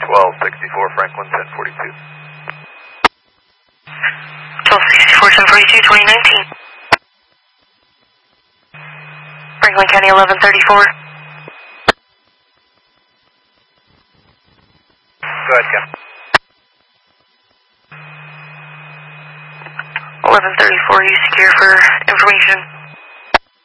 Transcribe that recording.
1264 Franklin 1042. 1264 1042 2019. Franklin County 1134. Go ahead, Ken. 1134, you secure for information.